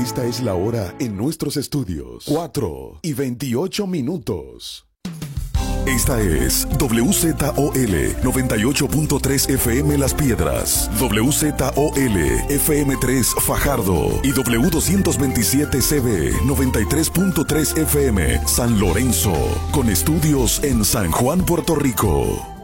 Esta es la hora en nuestros estudios. 4:28. Esta es WZOL 98.3 FM Las Piedras, WZOL FM3 Fajardo y W227CB 93.3 FM San Lorenzo, con estudios en San Juan, Puerto Rico.